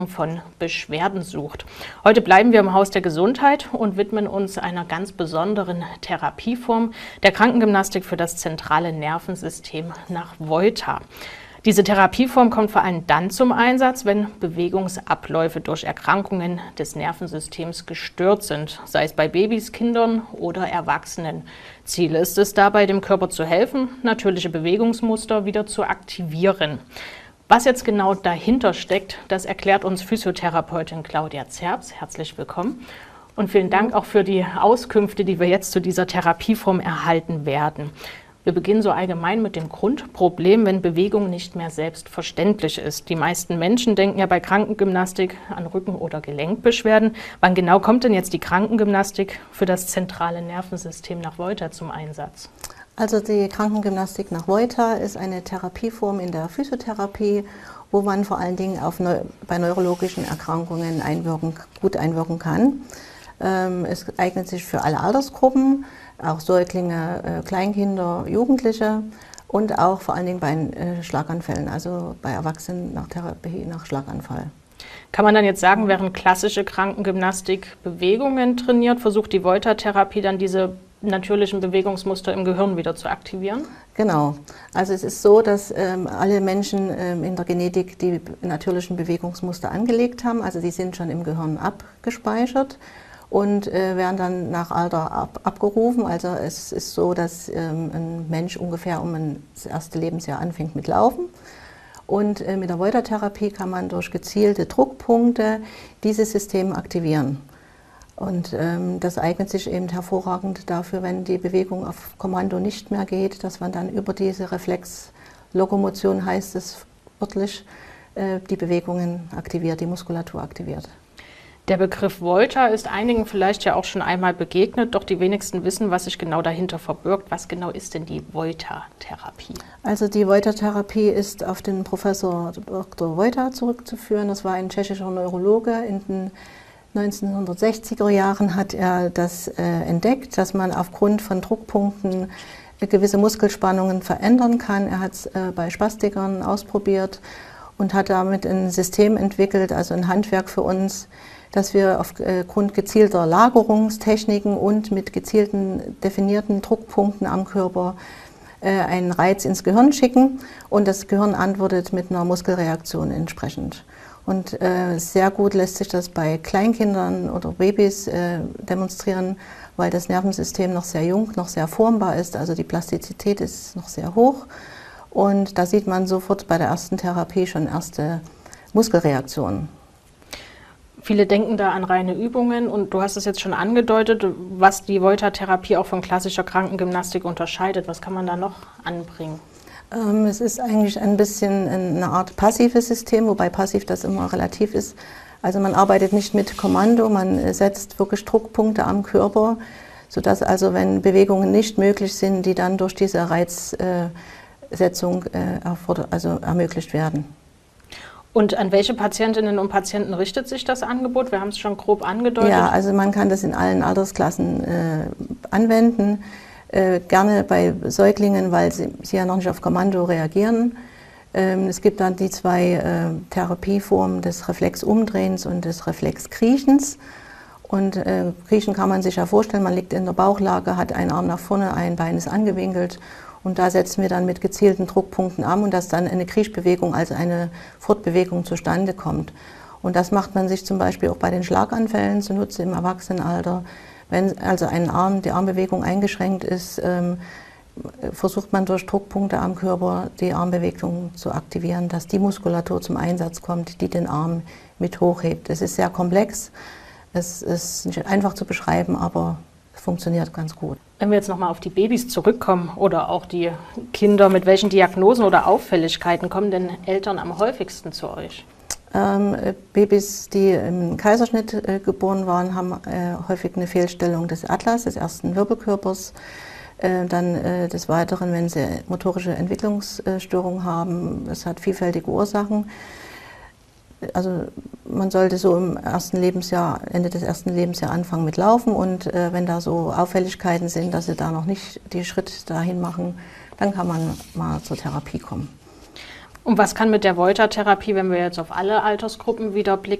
von Beschwerden sucht. Heute bleiben wir im Haus der Gesundheit und widmen uns einer ganz besonderen Therapieform, der Krankengymnastik für das zentrale Nervensystem nach Volta. Diese Therapieform kommt vor allem dann zum Einsatz, wenn Bewegungsabläufe durch Erkrankungen des Nervensystems gestört sind, sei es bei Babys, Kindern oder Erwachsenen. Ziel ist es dabei, dem Körper zu helfen, natürliche Bewegungsmuster wieder zu aktivieren. Was jetzt genau dahinter steckt, das erklärt uns Physiotherapeutin Claudia Zerbs. Herzlich willkommen und vielen Dank auch für die Auskünfte, die wir jetzt zu dieser Therapieform erhalten werden. Wir beginnen so allgemein mit dem Grundproblem, wenn Bewegung nicht mehr selbstverständlich ist. Die meisten Menschen denken ja bei Krankengymnastik an Rücken- oder Gelenkbeschwerden. Wann genau kommt denn jetzt die Krankengymnastik für das zentrale Nervensystem nach Volta zum Einsatz? Also die Krankengymnastik nach Volta ist eine Therapieform in der Physiotherapie, wo man vor allen Dingen bei neurologischen Erkrankungen gut einwirken kann. Es eignet sich für alle Altersgruppen, auch Säuglinge, Kleinkinder, Jugendliche und auch vor allen Dingen bei Schlaganfällen, also bei Erwachsenen nach Therapie nach Schlaganfall. Kann man dann jetzt sagen, während klassische Krankengymnastik Bewegungen trainiert, versucht die Volta-Therapie dann diese natürlichen Bewegungsmuster im Gehirn wieder zu aktivieren? Genau. Also es ist so, dass alle Menschen in der Genetik die natürlichen Bewegungsmuster angelegt haben. Also die sind schon im Gehirn abgespeichert und werden dann nach Alter abgerufen. Also es ist so, dass ein Mensch ungefähr das erste Lebensjahr anfängt mit Laufen. Und mit der Volta-Therapie kann man durch gezielte Druckpunkte dieses System aktivieren. Und das eignet sich eben hervorragend dafür, wenn die Bewegung auf Kommando nicht mehr geht, dass man dann über diese Reflexlokomotion, heißt es wörtlich, die Bewegungen aktiviert, die Muskulatur aktiviert. Der Begriff Volta ist einigen vielleicht ja auch schon einmal begegnet, doch die wenigsten wissen, was sich genau dahinter verbirgt. Was genau ist denn die Volta-Therapie? Also die Volta-Therapie ist auf den Professor Dr. Volta zurückzuführen. Das war ein tschechischer Neurologe. In den 1960er Jahren hat er das entdeckt, dass man aufgrund von Druckpunkten gewisse Muskelspannungen verändern kann. Er hat es bei Spastikern ausprobiert und hat damit ein System entwickelt, also ein Handwerk für uns, dass wir aufgrund gezielter Lagerungstechniken und mit gezielten definierten Druckpunkten am Körper einen Reiz ins Gehirn schicken und das Gehirn antwortet mit einer Muskelreaktion entsprechend. Und sehr gut lässt sich das bei Kleinkindern oder Babys demonstrieren, weil das Nervensystem noch sehr jung, noch sehr formbar ist, also die Plastizität ist noch sehr hoch. Und da sieht man sofort bei der ersten Therapie schon erste Muskelreaktionen. Viele denken da an reine Übungen und du hast es jetzt schon angedeutet, was die Volta-Therapie auch von klassischer Krankengymnastik unterscheidet. Was kann man da noch anbringen? Es ist eigentlich ein bisschen eine Art passives System, wobei passiv das immer relativ ist. Also man arbeitet nicht mit Kommando, man setzt wirklich Druckpunkte am Körper, sodass also, wenn Bewegungen nicht möglich sind, die dann durch diese Reizsetzung ermöglicht werden. Und an welche Patientinnen und Patienten richtet sich das Angebot? Wir haben es schon grob angedeutet. Ja, also man kann das in allen Altersklassen anwenden. Gerne bei Säuglingen, weil sie ja noch nicht auf Kommando reagieren. Es gibt dann die zwei Therapieformen des Reflexumdrehens und des Reflexkriechens. Und Kriechen kann man sich ja vorstellen, man liegt in der Bauchlage, hat einen Arm nach vorne, ein Bein ist angewinkelt. Und da setzen wir dann mit gezielten Druckpunkten an und dass dann eine Kriechbewegung, also eine Fortbewegung zustande kommt. Und das macht man sich zum Beispiel auch bei den Schlaganfällen zunutze im Erwachsenenalter. Wenn also die Armbewegung eingeschränkt ist, versucht man durch Druckpunkte am Körper die Armbewegung zu aktivieren, dass die Muskulatur zum Einsatz kommt, die den Arm mit hochhebt. Es ist sehr komplex, es ist nicht einfach zu beschreiben, aber es funktioniert ganz gut. Wenn wir jetzt nochmal auf die Babys zurückkommen oder auch die Kinder, mit welchen Diagnosen oder Auffälligkeiten kommen denn Eltern am häufigsten zu euch? Babys, die im Kaiserschnitt geboren waren, haben häufig eine Fehlstellung des Atlas, des ersten Wirbelkörpers. Dann des Weiteren, wenn sie motorische Entwicklungsstörungen haben, es hat vielfältige Ursachen. Also man sollte so im ersten Lebensjahr, Ende des ersten Lebensjahres anfangen mit Laufen und wenn da so Auffälligkeiten sind, dass sie da noch nicht die Schritt dahin machen, dann kann man mal zur Therapie kommen. Und was kann mit der Voiter-Therapie, wenn wir jetzt auf alle Altersgruppen wieder blicken,